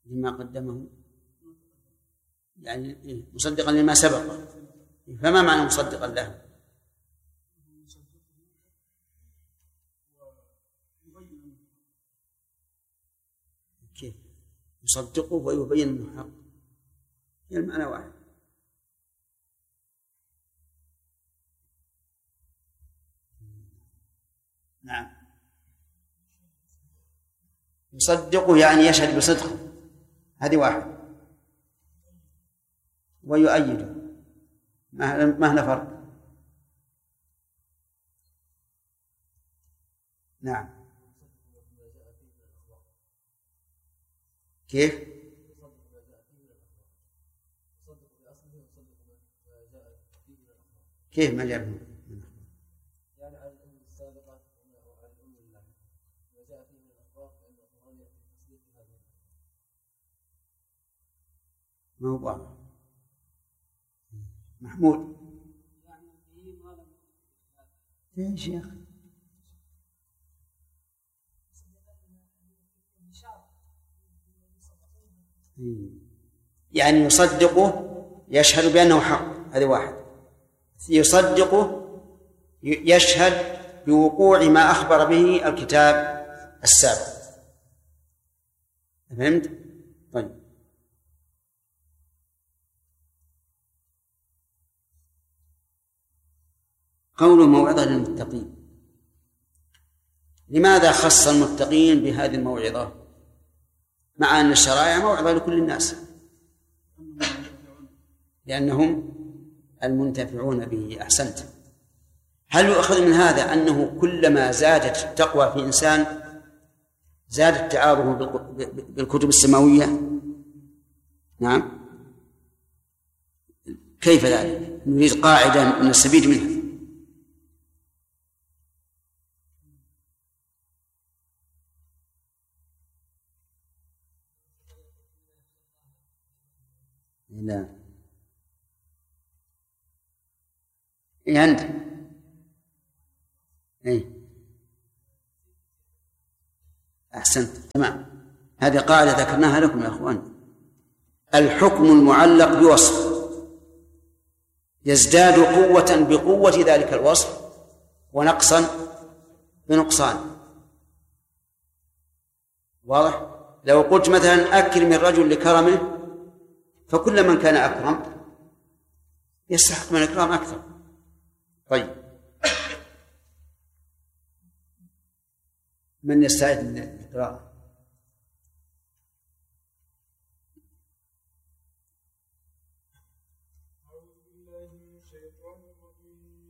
لما قدمه، يعني مصدقا لما سبق، فما معنى مصدقا له؟ كيف يصدقه ويبين انه حق؟ هي المعنى واحد. نعم، يصدقه يعني يشهد بصدقه، هذه واحد. ويؤيده ما هنا فرق. نعم، كيف؟ كيف ما جاء منه؟ يعني على الأمم السابقة وعلى الأمم الله ما جاء فيه من الأخبار فإن القرآن يأتي بتصديق هذه. ما هو واضح. محمود يا شيخ، يعني يصدقه يشهد بأنه حق، هذا واحد. يصدقه يشهد بوقوع ما أخبر به الكتاب السابق. فهمت؟ طيب، قوله موعظة للمتقين، لماذا خص المتقين بهذه الموعظة مع أن الشرائع موعظة لكل الناس؟ لأنهم المنتفعون به. أحسنت. هل يؤخذ من هذا أنه كلما زادت التقوى في إنسان زاد اتعاظه بالكتب السماوية؟ نعم. كيف ذلك؟ نريد قاعدة نستفيد منها. لا، إيه أنت؟ إيه، أحسنت، تمام. هذه قاعدة ذكرناها لكم يا أخوان. الحكم المعلق بوصف يزداد قوة بقوة ذلك الوصف ونقصا بنقصان. واضح؟ لو قلت مثلا أكرم الرجل لكرمه، فكل من كان أكرم يستحق من الإكرام أكثر. طيب، من يستعد للقراءة؟ أعوذ بالله من الشيطان الرجيم.